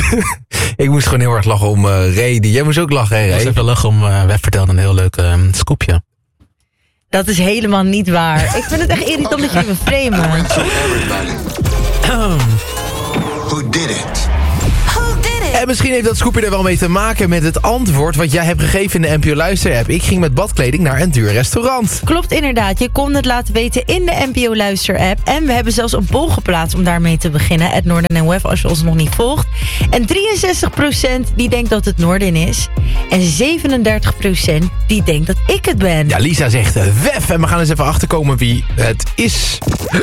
Ik moest gewoon heel erg lachen om Ray. Jij moest ook lachen, hè, Ray? Ik moest even lachen om... Web vertelde een heel leuk scoopje. Dat is helemaal niet waar. Ik vind het echt irritant dat jullie me framen. Who did it? En misschien heeft dat scoopje er wel mee te maken met het antwoord wat jij hebt gegeven in de NPO Luister-app. Ik ging met badkleding naar een duur restaurant. Klopt inderdaad, je kon het laten weten in de NPO Luister-app. En we hebben zelfs een poll geplaatst om daarmee te beginnen. Het Noorden en Wef, als je ons nog niet volgt. En 63% die denkt dat het Noorden is. En 37% die denkt dat ik het ben. Ja, Lisa zegt Wef. En we gaan eens even achterkomen wie het is.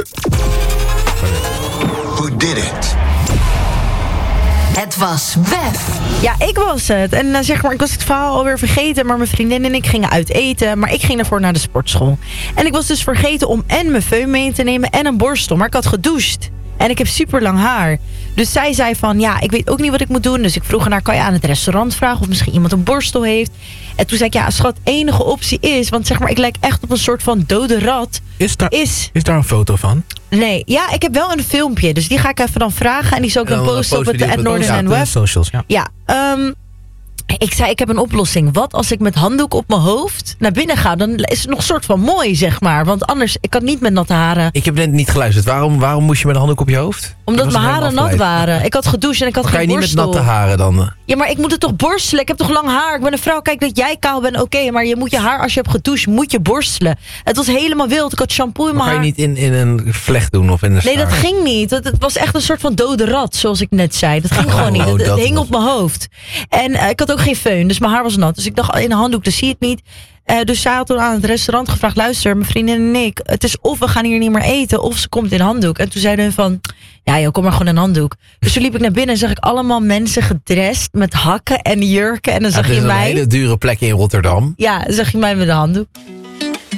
Who did it? Het was Wef. Ja, ik was het. En zeg maar, ik was het verhaal alweer vergeten. Maar mijn vriendin en ik gingen uit eten. Maar ik ging daarvoor naar de sportschool. En ik was dus vergeten om en mijn föhn mee te nemen en een borstel. Maar ik had gedoucht. En ik heb super lang haar. Dus zij zei van, ja, ik weet ook niet wat ik moet doen. Dus ik vroeg haar, kan je aan het restaurant vragen of misschien iemand een borstel heeft? En toen zei ik, ja, schat, enige optie is... want zeg maar, ik lijk echt op een soort van dode rat. Is daar een foto van? Nee, ja, ik heb wel een filmpje. Dus die ga ik even dan vragen. En die zal ik dan posten op het Noorden en Web. Socials, ja. Ja, ik zei, ik heb een oplossing. Wat als ik met handdoek op mijn hoofd naar binnen ga? Dan is het nog een soort van mooi, zeg maar. Want anders, ik kan niet met natte haren. Ik heb net niet geluisterd. Waarom moest je met een handdoek op je hoofd? Omdat mijn haren nat waren. Ik had gedoucht en ik had geen borstel. Kan je niet met natte haren dan? Ja, maar ik moet het toch borstelen? Ik heb toch lang haar? Ik ben een vrouw. Kijk, dat jij kaal bent, oké. Maar je moet je haar, als je hebt gedoucht, moet je borstelen. Het was helemaal wild. Ik had shampoo in mijn haar. Kan je niet in een vlecht doen of in een Nee, dat ging niet. Het was echt een soort van dode rat, zoals ik net zei. Dat ging gewoon niet. Het hing op mijn hoofd. En ik had ook geen föhn, dus mijn haar was nat. Dus ik dacht, in een handdoek, dat zie je het niet. Dus zij had toen aan het restaurant gevraagd, luister, mijn vriendin en ik, het is of we gaan hier niet meer eten, of ze komt in een handdoek. En toen zeiden hun van, ja joh, kom maar gewoon in een handdoek. Dus toen liep ik naar binnen en zag ik allemaal mensen gedrest met hakken en jurken. En dan zag je mij... een hele dure plek in Rotterdam. Ja, dan zag je mij met een handdoek.